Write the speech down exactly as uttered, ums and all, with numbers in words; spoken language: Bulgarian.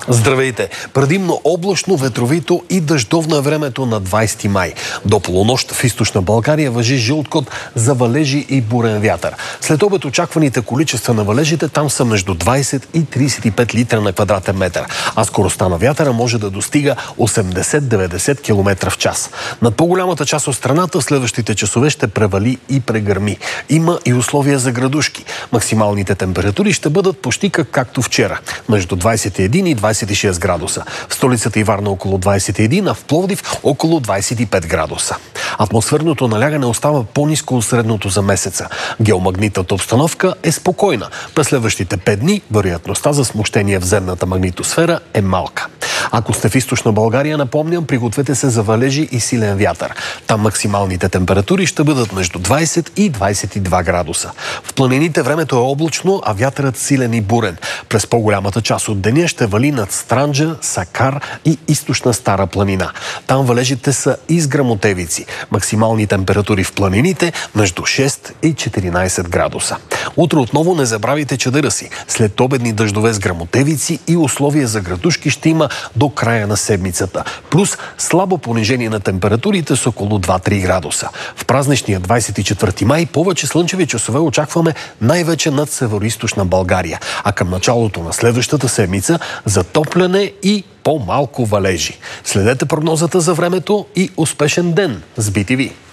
Здравейте! Предимно облачно, ветровито и дъждовно е времето на двайсети май. До полунощ в източна България важи жълт код за валежи и бурен вятър. След обед очакваните количества на валежите там са между двайсет и трийсет и пет литра на квадратен метър, а скоростта на вятъра може да достига осемдесет до деветдесет километра в час. Над по-голямата част от страната в следващите часове ще превали и прегърми. Има и условия за градушки. Максималните температури ще бъдат почти както вчера, между двайсет и един и двайсет и шест градуса. В столицата и Варна около двайсет и един, а в Пловдив около двайсет и пет градуса. Атмосферното налягане остава по-ниско от средното за месеца. Геомагнитната обстановка е спокойна. През следващите пет дни вероятността за смущение в земната магнитосфера е малка. Ако сте в източна България, напомням, пригответе се за валежи и силен вятър. Там максималните температури ще бъдат между двайсет и двайсет и два градуса. В планините времето е облачно, а вятърът силен и бурен. През по-голямата част от деня ще вали над Странджа, Сакар и източна Стара планина. Там валежите са и с гръмотевици. Максимални температури в планините между шест и четиринайсет градуса. Утре отново не забравяйте чадъра си. След обедни дъждове с гръмотевици и условия за градушки ще има до края на седмицата. Плюс слабо понижение на температурите с около два-три градуса. В празничния двайсет и четвърти май повече слънчеви часове очакваме най-вече над североизточна България. А към началото на следващата седмица затопляне и по-малко валежи. Следете прогнозата за времето и успешен ден с би ти ви.